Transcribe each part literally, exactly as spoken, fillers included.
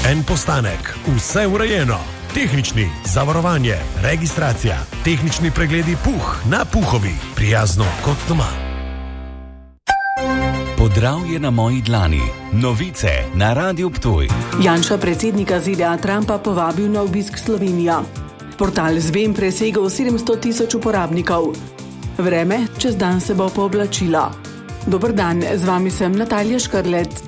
En postanek, vse urejeno. Tehnični, zavarovanje, registracija, tehnični pregledi Puh na Puhovi. Prijazno kot doma. Podravje na moji dlani. Novice na Radiu Ptuj. Janša predsednika Z D A Trumpa povabil na obisk Slovenijo. Portal Zvem presegel sedemsto tisoč uporabnikov. Vreme čez dan se bo pooblačilo. Dober dan, z vami sem Natalija Škrlec.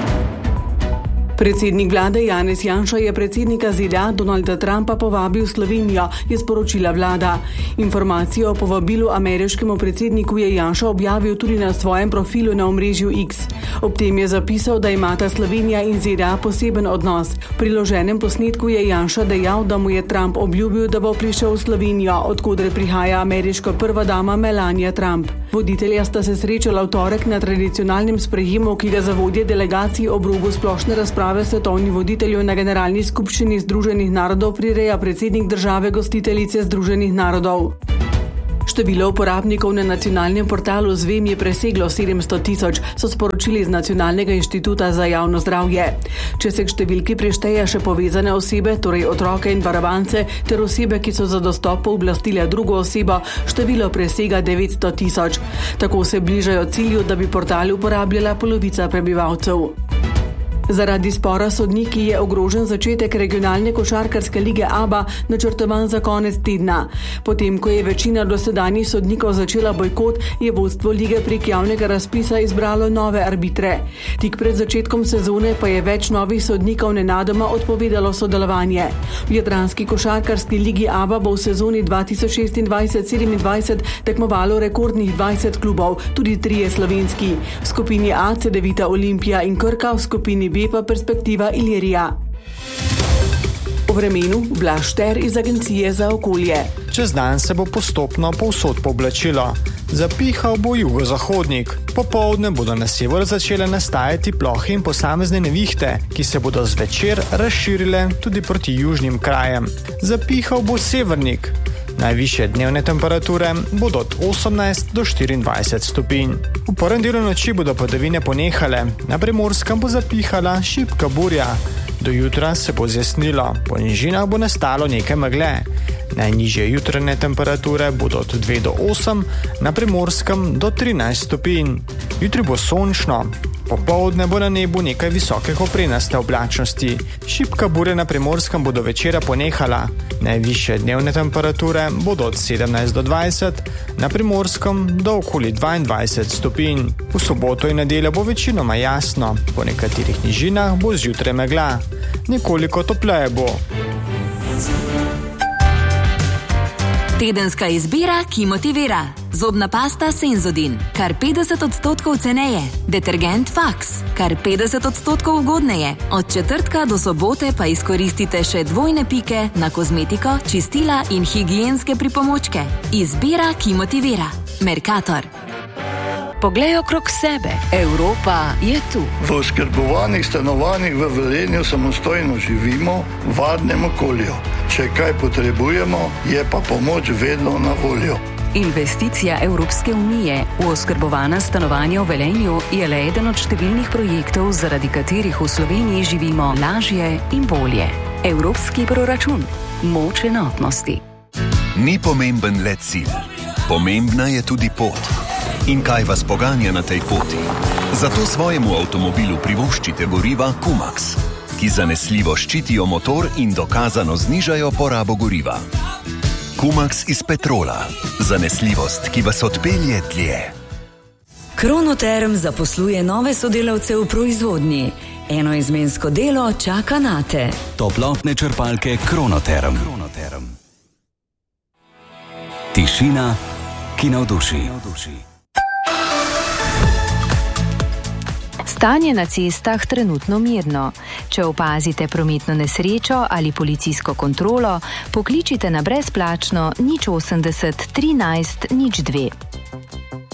Predsednik vlade Janez Janša je predsednika Z D A Donalda Trumpa povabil v Slovenijo, je sporočila vlada. Informacijo o povabilu ameriškemu predsedniku je Janša objavil tudi na svojem profilu na omrežju X. Ob tem je zapisal, da imata Slovenija in Z D A poseben odnos. V priloženem posnetku je Janša dejal, da mu je Trump obljubil, da bo prišel v Slovenijo, odkoder prihaja ameriška prva dama Melania Trump. Voditelja sta se srečala v torek na tradicionalnem sprejemu, ki ga za vodje delegacij ob robu splošne razprave svetovnih voditeljev na Generalni skupščini Združenih narodov prireja predsednik države gostiteljice Združenih narodov. Število uporabnikov na nacionalnem portalu Zvem je preseglo sedemsto tisoč, so sporočili z Nacionalnega inštituta za javno zdravje. Če se k številki prešteje še povezane osebe, torej otroke in varovance, ter osebe, ki so za dostop pooblastile drugo osebo, število presega devetsto tisoč. Tako se bližajo cilju, da bi portal uporabljala polovica prebivalcev. Zaradi spora s sodniki je ogrožen začetek regionalne košarkarske lige A B A, načrtovan za konec tedna. Potem, ko je večina dosedanjih sodnikov začela bojkot, je vodstvo lige prek javnega razpisa izbralo nove arbitre. Tik pred začetkom sezone pa je več novih sodnikov nenadoma odpovedalo sodelovanje. V jadranski košarkarski ligi A B A bo v sezoni dva tisoč šestindvajset sedemindvajset tekmovalo rekordnih dvajset klubov, tudi trije slovenski. V skupini A Cedevita Olimpija in Krka, v skupini B pa Perspektiva Ilirija. O vremenu Blaž Šter iz Agencije za okolje. Čez dan se bo postopno povsod pooblačilo. Zapihal bo jugozahodnik. Popoldne bodo na severu začele nastajati plohe in posamezne nevihte, ki se bodo zvečer razširile tudi proti južnim krajem. Zapihal bo severnik. Najvišje dnevne temperature bodo od osemnajst do štiriindvajset stopinj. V prvem delu noči bodo padavine ponehale, na Primorskem bo zapihala šibka burja. Do jutra se bo zjasnilo, po nižinah bo nastalo nekaj megle. Najnižje jutranje temperature bodo od dve do osem, na Primorskem do trinajst stopinj. Jutri bo sončno. Popoldne bo na nebu nekaj visoke koprenaste oblačnosti. Šibka burja na Primorskem bo do večera ponehala. Najvišje dnevne temperature bodo od sedemnajst do dvajset, na Primorskem do okoli dvaindvajset stopinj. V soboto in nedeljo bo večinoma jasno, po nekaterih nižinah bo zjutraj megla. Nekoliko topleje bo. Tedenska izbira, ki motivira. Zobna pasta Senzodin, kar petdeset odstotkov ceneje. Detergent Fax, kar petdeset odstotkov ugodneje. Od četrtka do sobote pa izkoristite še dvojne pike na kozmetiko, čistila in higienske pripomočke. Izbira, ki motivira. Mercator. Poglej okrog sebe. Evropa je tu. V oskrbovanih stanovanjih v Velenju samostojno živimo v varnem okolju. Če kaj potrebujemo, je pa pomoč vedno na voljo. Investicija Evropske unije v oskrbovana stanovanja v Velenju je le eden od številnih projektov, zaradi katerih v Sloveniji živimo lažje in bolje. Evropski proračun. Moč enotnosti. Ni pomemben le cilj. Pomembna je tudi pot. In kaj vas poganja na tej poti? Zato svojemu avtomobilu privoščite goriva Kumax, ki zanesljivo ščitijo motor in dokazano znižajo porabo goriva. Kumax iz petrola. Zanesljivost, ki vas odpelje dlje. Kronoterm zaposluje nove sodelavce v proizvodnji. Enoizmensko delo čaka nate. Toplotne črpalke Kronoterm. Kronoterm. Tišina, ki navduši. Stanje na cestah trenutno mirno. Če opazite prometno nesrečo ali policijsko kontrolo, pokličite na brezplačno nič osemdeset trinajst nič dve.